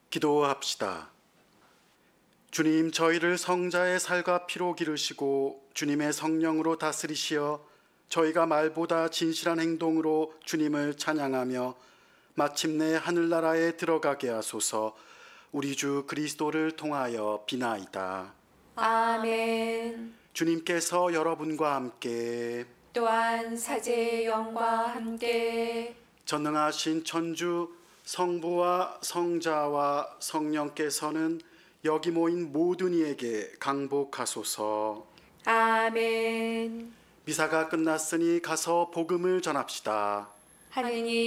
기도합시다. 주님, 저희를 성자의 살과 피로 기르시고 주님의 성령으로 다스리시어 저희가 말보다 진실한 행동으로 주님을 찬양하며 마침내 하늘나라에 들어가게 하소서. 우리 주 그리스도를 통하여 비나이다. 아멘. 주님께서 여러분과 함께 또한 사제의 영과 함께 전능하신 천주 성부와 성자와 성령께서는 여기 모인 모든 이에게 강복하소서. 아멘. 미사가 끝났으니 가서 복음을 전합시다. 하느님